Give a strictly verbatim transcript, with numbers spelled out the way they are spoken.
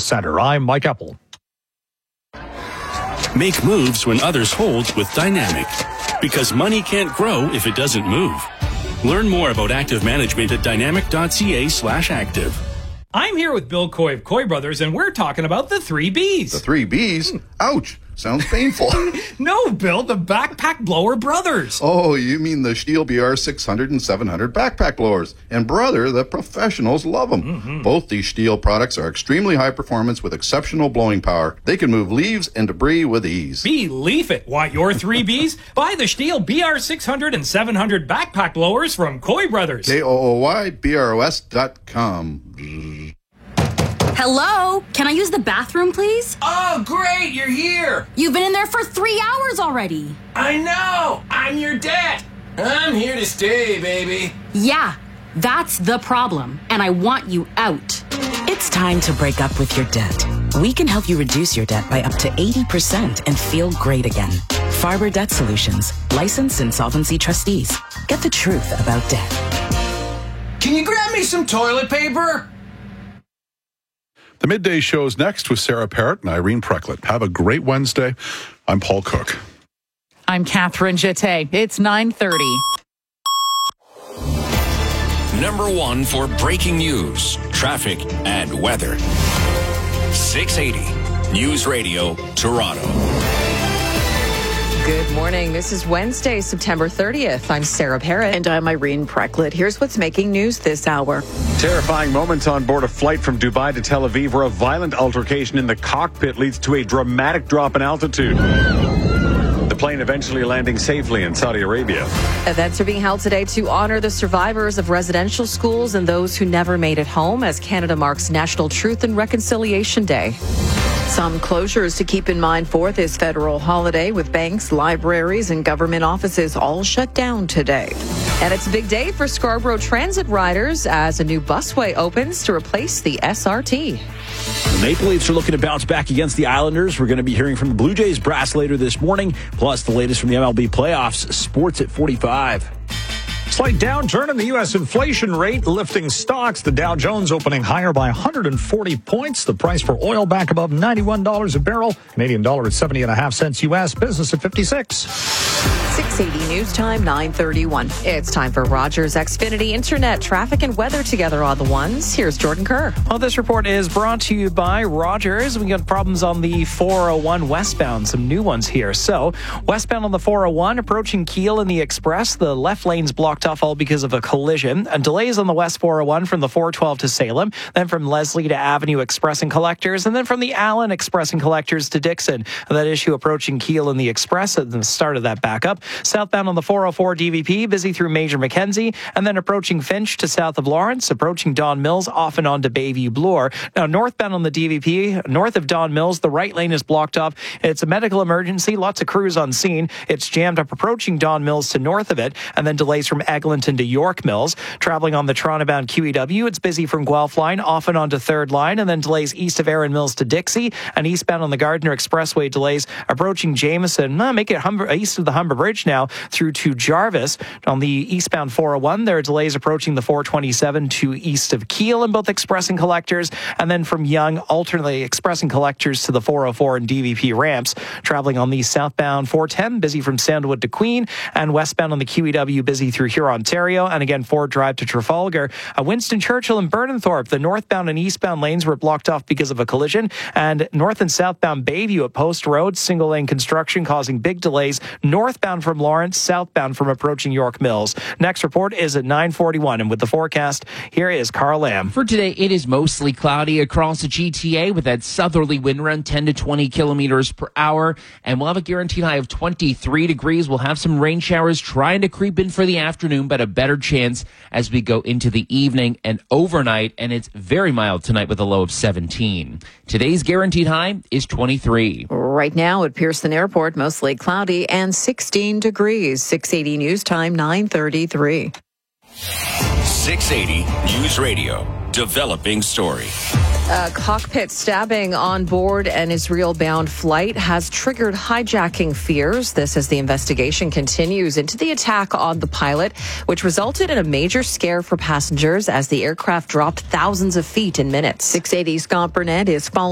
center. I'm Mike Epple. Make moves when others hold with Dynamic. Because money can't grow if it doesn't move. Learn more about active management at dynamic.ca slash active. I'm here with Bill Coy of Coy Brothers, and we're talking about the three Bs. The three Bs? Ouch. Sounds painful. No, Bill, the Backpack Blower Brothers. Oh, you mean the Stihl B R six hundred and seven hundred backpack blowers. And brother, the professionals love them. Mm-hmm. Both these Stihl products are extremely high performance with exceptional blowing power. They can move leaves and debris with ease. Believe it. Want your three Bs? Buy the Stihl B R six hundred and seven hundred backpack blowers from Coy Brothers. K O O Y B R O S dot com. Hello? Can I use the bathroom, please? Oh, great, you're here. You've been in there for three hours already. I know. I'm your debt. I'm here to stay, baby. Yeah, that's the problem, and I want you out. It's time to break up with your debt. We can help you reduce your debt by up to eighty percent and feel great again. Farber Debt Solutions, licensed insolvency trustees. Get the truth about debt. Can you grab me some toilet paper? The Midday Show's next with Sarah Parrott and Irene Precklett. Have a great Wednesday. I'm Paul Cook. I'm Catherine Jeté. It's nine thirty. Number one for breaking news, traffic, and weather. six eighty News Radio, Toronto. Good morning. This is Wednesday, September thirtieth. I'm Sarah Parrott. And I'm Irene Precklett. Here's what's making news this hour. Terrifying moments on board a flight from Dubai to Tel Aviv where a violent altercation in the cockpit leads to a dramatic drop in altitude. The plane eventually landing safely in Saudi Arabia. Events are being held today to honor the survivors of residential schools and those who never made it home as Canada marks National Truth and Reconciliation Day. Some closures to keep in mind for this federal holiday with banks, libraries, and government offices all shut down today. And it's a big day for Scarborough Transit riders as a new busway opens to replace the S R T. The Maple Leafs are looking to bounce back against the Islanders. We're going to be hearing from the Blue Jays brass later this morning, plus the latest from the M L B playoffs. Sports at forty-five. Slight downturn in the U S inflation rate, lifting stocks. The Dow Jones opening higher by one hundred forty points. The price for oil back above ninety-one dollars a barrel. Canadian dollar at seventy and a half cents U S. Business at fifty-six. six eighty News Time, nine thirty-one. It's time for Rogers Xfinity Internet traffic and weather together on the ones. Here's Jordan Kerr. Well, this report is brought to you by Rogers. We got problems on the four oh one westbound, some new ones here. So, westbound on the four oh one, approaching Kiel in the Express, the left lane's blocked off all because of a collision. And delays on the West four oh one from the four twelve to Salem, then from Leslie to Avenue Express and Collectors, and then from the Allen Express and Collectors to Dixon. That issue approaching Kiel in the Express at the start of that backup. Southbound on the four oh four D V P, busy through Major Mackenzie, and then approaching Finch to south of Lawrence, approaching Don Mills, off and on to Bayview Bloor. Now, northbound on the D V P, north of Don Mills, the right lane is blocked off. It's a medical emergency, lots of crews on scene. It's jammed up approaching Don Mills to north of it, and then delays from Eglinton to York Mills. Traveling on the Toronto-bound Q E W, it's busy from Guelph line, off and on to third line, and then delays east of Erin Mills to Dixie, and eastbound on the Gardiner Expressway delays approaching Jameson, uh, make it Humber, east of the Humber Bridge now, through to Jarvis. On the eastbound four oh one, there are delays approaching the four twenty-seven to east of Kiel in both Express and Collectors, and then from Yonge, alternately Express and Collectors to the four oh four and D V P ramps. Traveling on the southbound four ten, busy from Sandalwood to Queen, and westbound on the Q E W, busy through Huron, Ontario, and again Ford Drive to Trafalgar. Uh, Winston Churchill and Burnenthorpe, the northbound and eastbound lanes were blocked off because of a collision, and north and southbound Bayview at Post Road, single lane construction causing big delays northbound from Lawrence, southbound from approaching York Mills. Next report is at nine forty-one, and with the forecast, here is Carl Lamb. For today, it is mostly cloudy across the G T A with that southerly wind around ten to twenty kilometers per hour, and we'll have a guaranteed high of twenty-three degrees. We'll have some rain showers trying to creep in for the afternoon, but a better chance as we go into the evening and overnight, and it's very mild tonight with a low of seventeen. Today's guaranteed high is twenty-three. Right now at Pearson Airport, mostly cloudy and sixteen degrees. six eighty News Time, nine thirty-three. six eighty News Radio. Developing story. A cockpit stabbing on board an Israel-bound flight has triggered hijacking fears. This as the investigation continues into the attack on the pilot, which resulted in a major scare for passengers as the aircraft dropped thousands of feet in minutes. six eighty Scott Burnett is following